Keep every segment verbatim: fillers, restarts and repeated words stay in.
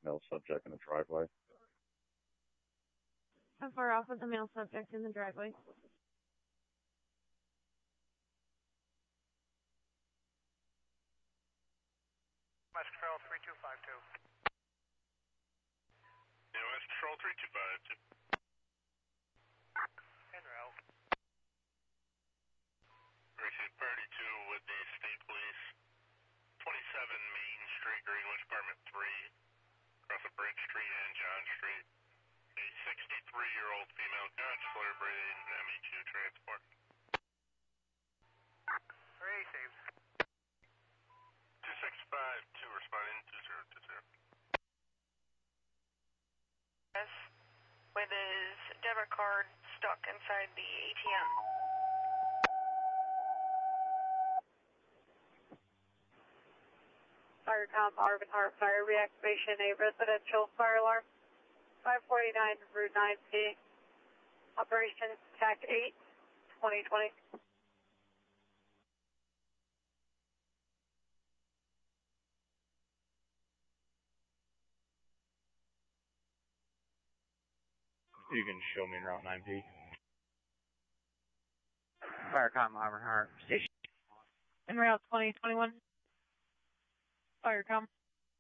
male subject in the driveway. How far off is the male subject in the driveway? West Patrol three two five two. Yeah, West Patrol three two five two. En route. Receive party two with the state police. twenty-seven Main Street, Greenwich, apartment three. Across a Bridge Street and John Street. A sixty-three-year-old female conscious breathing M E two transport. Received. two six five two responding two zero two zero. Yes, with his debit card stuck inside the A T M. Firecom, Arvin Hart Fire reactivation, a residential fire alarm. five forty-nine Route nine P. Operation T A C eight, twenty twenty. You can show me in Route nine P. Firecom, Arvin Hart Station. En route twenty twenty-one. Firecom.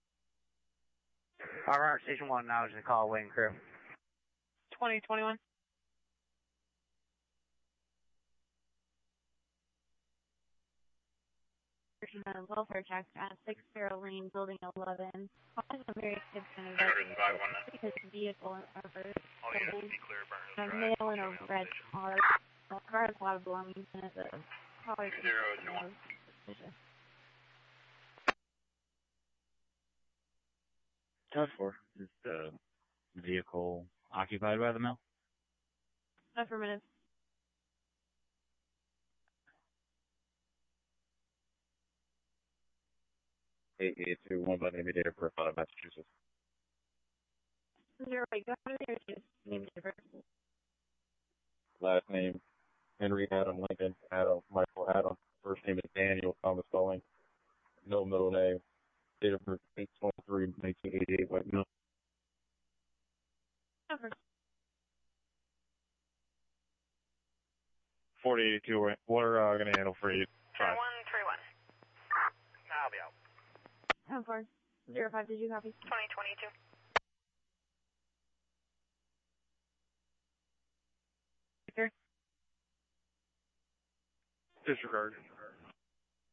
Arvin Hart Station one, now is the call, waiting crew. twenty twenty-one. Welfare check at six Sparrow Lane, Building eleven. Calling a Mary Gibson of because the vehicle offers All units be clear, a male in a red car. The car has a lot of belongings in it. The car is Zero, no one. Tough for. Is the vehicle occupied by the male? Affirmative. eight eight two one by name and date of birth out of Massachusetts. Zero eight, go ahead with your name and birth. Last name, Henry Adam Lincoln, Adam, Michael Adam. First name is Daniel, Thomas Spelling. No middle name. Date of birth eight twenty-three nineteen eighty-eight, white male. Over. forty eighty-two, we're uh, going to handle for you. one three one. I'll be out. How far? Zero five, did you copy? twenty twenty-two. Victor? Disregard.